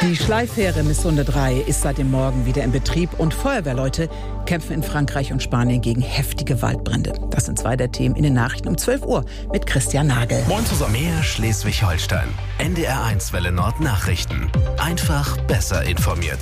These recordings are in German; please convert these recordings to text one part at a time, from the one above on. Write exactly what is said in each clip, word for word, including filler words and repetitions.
Die Schleifähre Missunde drei ist seit dem Morgen wieder in Betrieb und Feuerwehrleute kämpfen in Frankreich und Spanien gegen heftige Waldbrände. Das sind zwei der Themen in den Nachrichten um zwölf Uhr mit Christian Nagel. Moin zusammen. Mehr Schleswig-Holstein. N D R eins Welle Nord Nachrichten. Einfach besser informiert.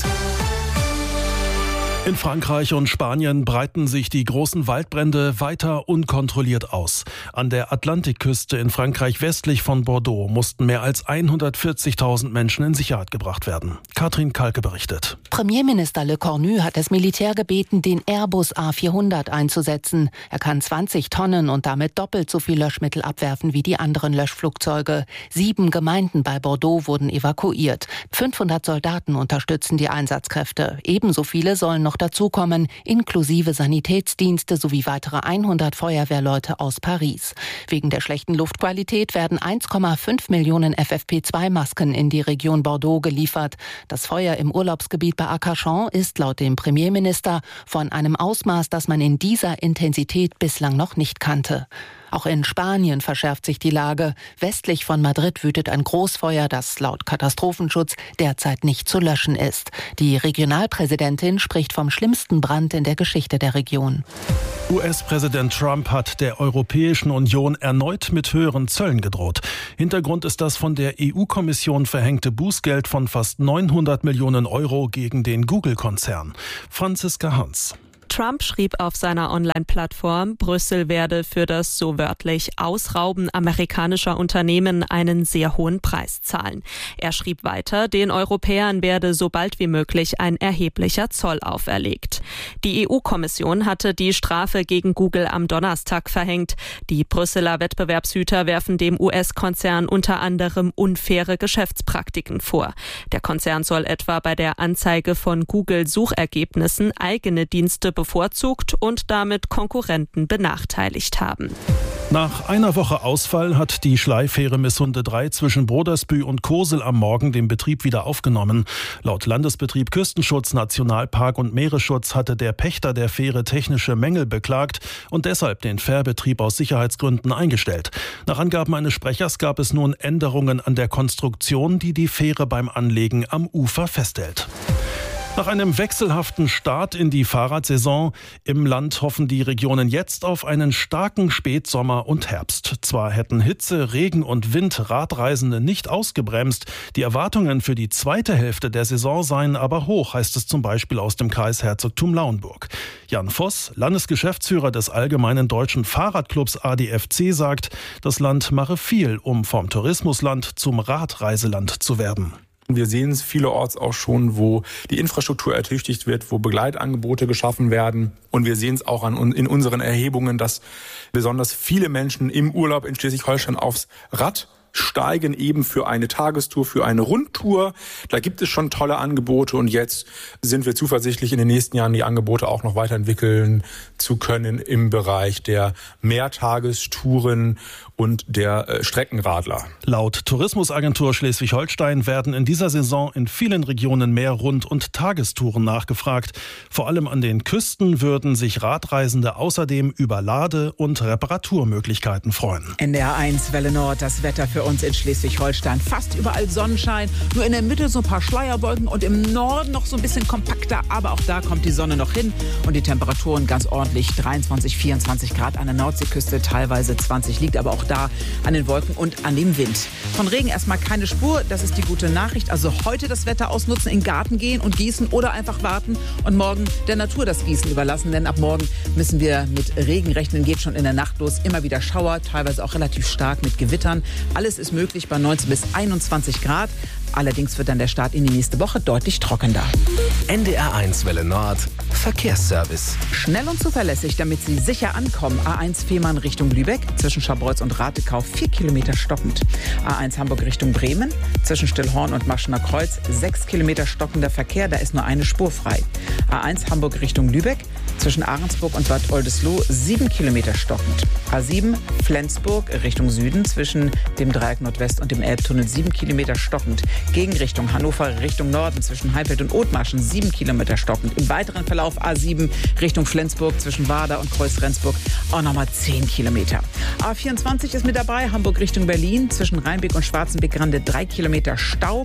In Frankreich und Spanien breiten sich die großen Waldbrände weiter unkontrolliert aus. An der Atlantikküste in Frankreich westlich von Bordeaux mussten mehr als hundertvierzigtausend Menschen in Sicherheit gebracht werden. Katrin Kalke berichtet. Premierminister Le Cornu hat das Militär gebeten, den Airbus A vierhundert einzusetzen. Er kann zwanzig Tonnen und damit doppelt so viel Löschmittel abwerfen wie die anderen Löschflugzeuge. Sieben Gemeinden bei Bordeaux wurden evakuiert. fünfhundert Soldaten unterstützen die Einsatzkräfte. Ebenso viele sollen noch dazukommen, inklusive Sanitätsdienste sowie weitere hundert Feuerwehrleute aus Paris. Wegen der schlechten Luftqualität werden eins Komma fünf Millionen F F P zwei Masken in die Region Bordeaux geliefert. Das Feuer im Urlaubsgebiet bei Arcachon ist laut dem Premierminister von einem Ausmaß, das man in dieser Intensität bislang noch nicht kannte. Auch in Spanien verschärft sich die Lage. Westlich von Madrid wütet ein Großfeuer, das laut Katastrophenschutz derzeit nicht zu löschen ist. Die Regionalpräsidentin spricht vom schlimmsten Brand in der Geschichte der Region. U S-Präsident Trump hat der Europäischen Union erneut mit höheren Zöllen gedroht. Hintergrund ist das von der E U-Kommission verhängte Bußgeld von fast neunhundert Millionen Euro gegen den Google-Konzern. Franziska Hans. Trump schrieb auf seiner Online-Plattform, Brüssel werde für das so wörtlich Ausrauben amerikanischer Unternehmen einen sehr hohen Preis zahlen. Er schrieb weiter, den Europäern werde so bald wie möglich ein erheblicher Zoll auferlegt. Die E U-Kommission hatte die Strafe gegen Google am Donnerstag verhängt. Die Brüsseler Wettbewerbshüter werfen dem U S-Konzern unter anderem unfaire Geschäftspraktiken vor. Der Konzern soll etwa bei der Anzeige von Google-Suchergebnissen eigene Dienste bevorzugt und damit Konkurrenten benachteiligt haben. Nach einer Woche Ausfall hat die Schleifähre Missunde drei zwischen Brodersbü und Kosel am Morgen den Betrieb wieder aufgenommen. Laut Landesbetrieb Küstenschutz, Nationalpark und Meeresschutz hatte der Pächter der Fähre technische Mängel beklagt und deshalb den Fährbetrieb aus Sicherheitsgründen eingestellt. Nach Angaben eines Sprechers gab es nun Änderungen an der Konstruktion, die die Fähre beim Anlegen am Ufer festhält. Nach einem wechselhaften Start in die Fahrradsaison im Land hoffen die Regionen jetzt auf einen starken Spätsommer und Herbst. Zwar hätten Hitze, Regen und Wind Radreisende nicht ausgebremst, die Erwartungen für die zweite Hälfte der Saison seien aber hoch, heißt es zum Beispiel aus dem Kreis Herzogtum Lauenburg. Jan Voss, Landesgeschäftsführer des Allgemeinen Deutschen Fahrradclubs A D F C, sagt, das Land mache viel, um vom Tourismusland zum Radreiseland zu werden. Wir sehen es vielerorts auch schon, wo die Infrastruktur ertüchtigt wird, wo Begleitangebote geschaffen werden. Und wir sehen es auch an, in unseren Erhebungen, dass besonders viele Menschen im Urlaub in Schleswig-Holstein aufs Rad steigen, eben für eine Tagestour, für eine Rundtour. Da gibt es schon tolle Angebote und jetzt sind wir zuversichtlich, in den nächsten Jahren die Angebote auch noch weiterentwickeln zu können im Bereich der Mehrtagestouren und der äh, Streckenradler. Laut Tourismusagentur Schleswig-Holstein werden in dieser Saison in vielen Regionen mehr Rund- und Tagestouren nachgefragt. Vor allem an den Küsten würden sich Radreisende außerdem über Lade- und Reparaturmöglichkeiten freuen. N D R eins Welle Nord, das Wetter für uns in Schleswig-Holstein. Fast überall Sonnenschein, nur in der Mitte so ein paar Schleierwolken und im Norden noch so ein bisschen kompakter, aber auch da kommt die Sonne noch hin und die Temperaturen ganz ordentlich, dreiundzwanzig, vierundzwanzig Grad an der Nordseeküste, teilweise zwanzig, liegt aber auch da an den Wolken und an dem Wind. Von Regen erstmal keine Spur, das ist die gute Nachricht. Also heute das Wetter ausnutzen, in den Garten gehen und gießen oder einfach warten und morgen der Natur das Gießen überlassen, denn ab morgen müssen wir mit Regen rechnen, geht schon in der Nacht los, immer wieder Schauer, teilweise auch relativ stark mit Gewittern. Alles ist möglich bei neunzehn bis einundzwanzig Grad. Allerdings wird dann der Start in die nächste Woche deutlich trockener. N D R eins Welle Nord Verkehrsservice. Schnell und zuverlässig, damit Sie sicher ankommen. A eins Fehmarn Richtung Lübeck, zwischen Scharbeutz und Ratekau vier Kilometer stockend. A eins Hamburg Richtung Bremen, zwischen Stillhorn und Maschener Kreuz sechs Kilometer stockender Verkehr, da ist nur eine Spur frei. A eins Hamburg Richtung Lübeck, zwischen Ahrensburg und Bad Oldesloe sieben Kilometer stockend. A sieben Flensburg Richtung Süden, zwischen dem Dreieck Nordwest und dem Elbtunnel sieben Kilometer stockend. Gegenrichtung Hannover Richtung Norden, zwischen Heilfeld und Othmarschen sieben Kilometer stockend. Im weiteren Verlauf A sieben Richtung Flensburg, zwischen Warder und Kreuz-Rendsburg auch nochmal zehn Kilometer. A vierundzwanzig ist mit dabei, Hamburg Richtung Berlin, zwischen Rheinbeck und Schwarzenbeck-Grande drei Kilometer Stau.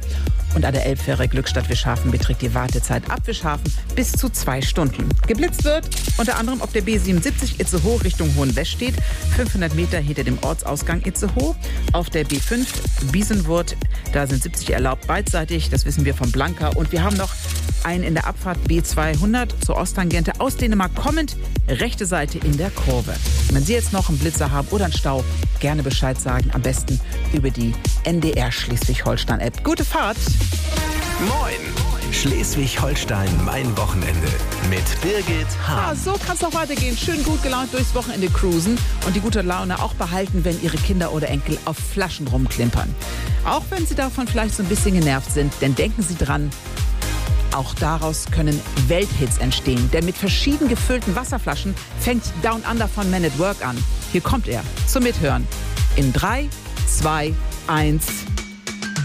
Und an der Elbfähre Glückstadt-Wischhafen beträgt die Wartezeit ab Wischhafen bis zu zwei Stunden. Geblitzt wird unter anderem auf der B siebenundsiebzig Itzehoe Richtung Hohenwestedt, fünfhundert Meter hinter dem Ortsausgang Itzehoe. Auf der B fünf Biesenwurth, da sind siebzig erlaubt beidseitig, das wissen wir von Blanka. Und wir haben noch einen in der Abfahrt B zweihundert zur Osttangente aus Dänemark kommend, rechte Seite in der Kurve. Wenn Sie jetzt noch einen Blitzer haben oder einen Stau, gerne Bescheid sagen, am besten über die N D R Schleswig-Holstein-App. Gute Fahrt! Moin! Schleswig-Holstein, mein Wochenende mit Birgit Ja, Hahn. so kann es auch weitergehen. Schön gut gelaunt durchs Wochenende cruisen und die gute Laune auch behalten, wenn Ihre Kinder oder Enkel auf Flaschen rumklimpern. Auch wenn Sie davon vielleicht so ein bisschen genervt sind, denn denken Sie dran, auch daraus können Welthits entstehen. Denn mit verschieden gefüllten Wasserflaschen fängt Down Under von Men at Work an. Hier kommt er zum Mithören. In drei, zwei, eins...